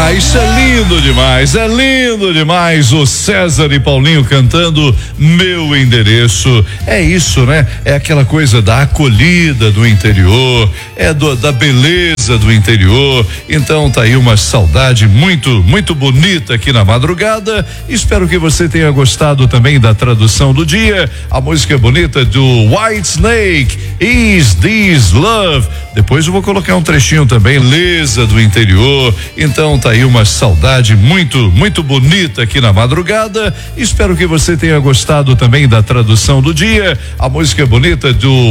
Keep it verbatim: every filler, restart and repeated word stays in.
Ah, isso é lindo demais, é lindo demais. O César e Paulinho cantando Meu Endereço. É isso, né? É aquela coisa da acolhida do interior, é do, da beleza do interior. Então tá aí uma saudade muito, muito bonita aqui na madrugada. Espero que você tenha gostado também da tradução do dia. A música é bonita do Whitesnake, Is This Love? Depois eu vou colocar um trechinho também, Leza do interior. Então tá aí uma saudade muito, muito bonita aqui na madrugada. Espero que você tenha gostado também da tradução do dia. A música é bonita do